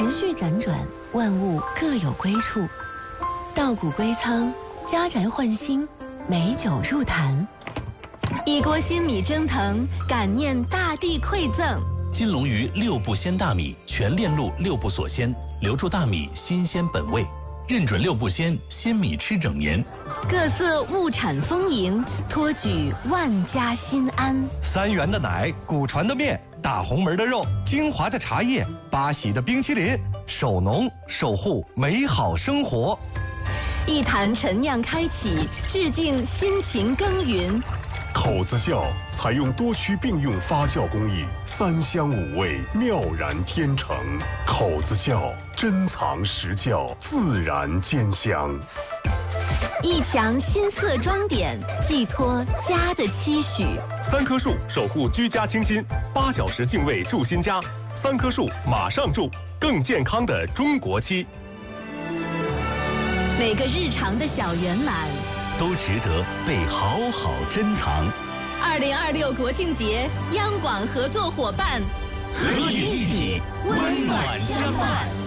时序辗转，万物各有归处。稻谷归仓，佳然换新，美酒入坛。一锅新米蒸腾，感念大地馈赠。 金龙鱼6步鲜大米，全链路6步锁鲜，留住大米新鲜本味。认准6步鲜，鲜米吃整年。 各色物产丰盈，托举万家心安。 3元的奶，古传的面，大红门的肉，精华的茶叶，巴西的冰淇淋，守农守护美好生活。 一坛陈酿开启，致敬辛勤耕耘。 口子窖采用多区并用发酵工艺，3香5味，妙然天成。口子窖珍藏实窖，自然兼香。 一墙新色装点，寄托家的期许。 3棵树守护居家清新，8小时净味住新家，3棵树马上住，更健康的中国期。 每个日常的小圆满都值得被好好珍藏。 2026国庆节，央广合作伙伴， 和你一起温暖相伴。